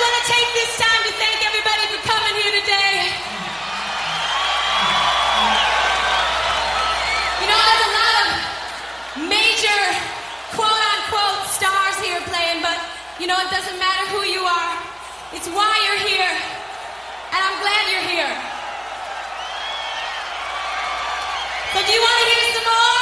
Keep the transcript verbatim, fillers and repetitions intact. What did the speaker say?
want to take this time to thank everybody for coming here today. You know, there's a lot of major quote-unquote stars here playing, but you know, it doesn't matter who you are. It's why you're here, and I'm glad you're here. So do you want to hear some more?